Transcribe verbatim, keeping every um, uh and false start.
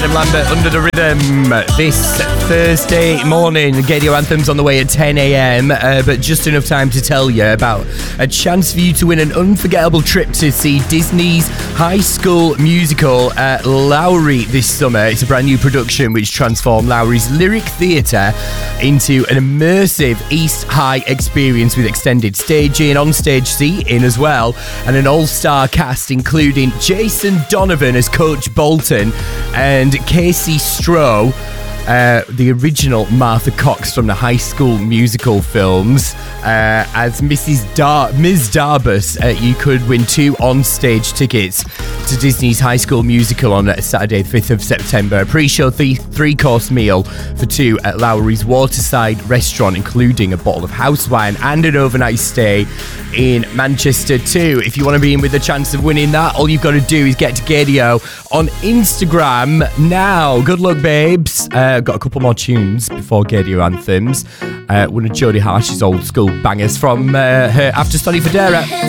Adam Lambert, Under the Rhythm. This Thursday morning, Gaydio Anthems on the way at ten a.m, uh, but just enough time to tell you about a chance for you to win an unforgettable trip to see Disney's High School Musical at Lowry this summer. It's a brand new production which transformed Lowry's Lyric Theatre into an immersive East High experience with extended staging, on-stage seating as well, and an all-star cast including Jason Donovan as Coach Bolton and Casey Stroh, uh, the original Martha Cox from the High School Musical films, uh, as Missus Dar- Miz Darbus. Uh, you could win two on-stage tickets to Disney's High School Musical on Saturday, the fifth of September. A pre-show th- three-course meal for two at Lowry's Waterside restaurant, including a bottle of house wine and an overnight stay in Manchester too. If you want to be in with a chance of winning that, all you've got to do is get to Gaydio on Instagram now. Good luck, babes. Uh, got a couple more tunes before Gaydio Anthems. Uh, one of Jodie Harsh's old school bangers from uh, her After Study for Dara.